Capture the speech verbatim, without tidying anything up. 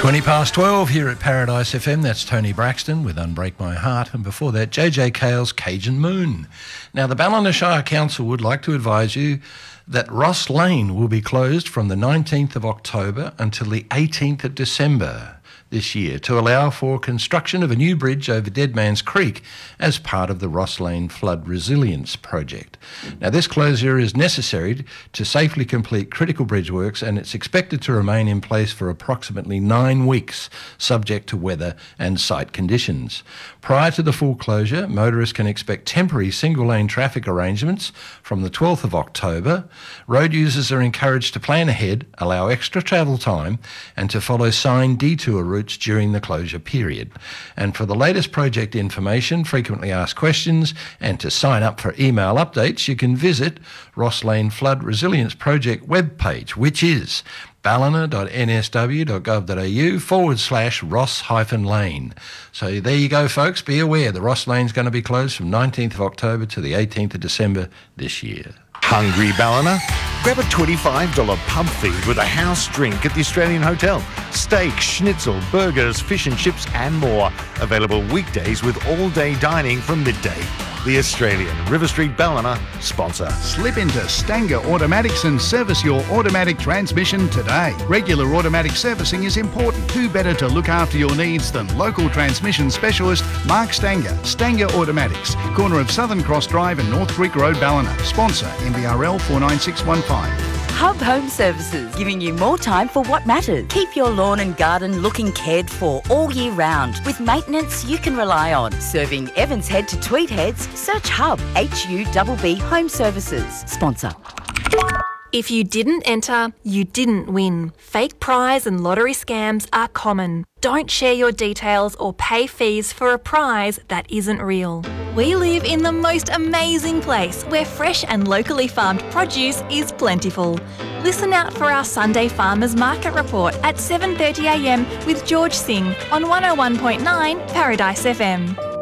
twenty past twelve here at Paradise F M. That's Tony Braxton with Unbreak My Heart. And before that, J J Cale's Cajun Moon. Now, the Ballina Shire Council would like to advise you that Ross Lane will be closed from the nineteenth of October until the eighteenth of December this year to allow for construction of a new bridge over Dead Man's Creek as part of the Ross Lane Flood Resilience Project. Now, this closure is necessary to safely complete critical bridge works, and it's expected to remain in place for approximately nine weeks, subject to weather and site conditions. Prior to the full closure, motorists can expect temporary single-lane traffic arrangements from the twelfth of October. Road users are encouraged to plan ahead, allow extra travel time, and to follow signed detour routes during the closure period. And for the latest project information, frequently asked questions, and to sign up for email updates, you can visit Ross Lane Flood Resilience Project webpage, which is ballina.nsw.gov.au forward slash Ross hyphen Lane. So there you go, folks. Be aware the Ross Lane's going to be closed from nineteenth of October to the eighteenth of December this year. Hungry, Ballina? Grab a twenty-five dollars pub feed with a house drink at the Australian Hotel. Steak, schnitzel, burgers, fish and chips and more. Available weekdays with all-day dining from midday. The Australian River Street Ballina sponsor. Slip into Stanger Automatics and service your automatic transmission today. Regular automatic servicing is important. Who better to look after your needs than local transmission specialist Mark Stanger. Stanger Automatics, corner of Southern Cross Drive and North Creek Road, Ballina. Sponsor M B R L four nine six one five. Hub Home Services, giving you more time for what matters. Keep your lawn and garden looking cared for all year round with maintenance you can rely on. Serving Evans Head to Tweed Heads, search Hub, H U B B Home Services. Sponsor. If you didn't enter, you didn't win. Fake prize and lottery scams are common. Don't share your details or pay fees for a prize that isn't real. We live in the most amazing place where fresh and locally farmed produce is plentiful. Listen out for our Sunday Farmers Market Report at seven thirty a m with George Singh on one oh one point nine Paradise F M.